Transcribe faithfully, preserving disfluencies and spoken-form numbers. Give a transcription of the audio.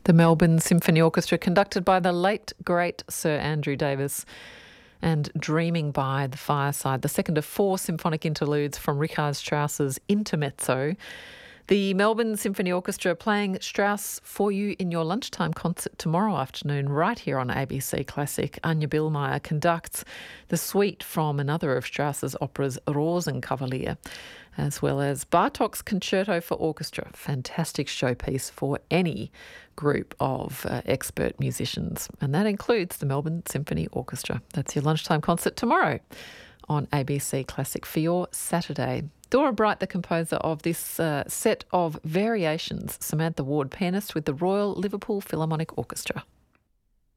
The Melbourne Symphony Orchestra, conducted by the late, great Sir Andrew Davis, and Dreaming by the Fireside, the second of four symphonic interludes from Richard Strauss's Intermezzo. The Melbourne Symphony Orchestra playing Strauss for you in your lunchtime concert tomorrow afternoon right here on A B C Classic. Anja Billmeier conducts the suite from another of Strauss's operas, Rosenkavalier, as well as Bartók's Concerto for Orchestra. Fantastic showpiece for any group of uh, expert musicians, and that includes the Melbourne Symphony Orchestra. That's your lunchtime concert tomorrow on A B C Classic for your Saturday. Dora Bright, the composer of this uh, set of variations. Samantha Ward, pianist with the Royal Liverpool Philharmonic Orchestra.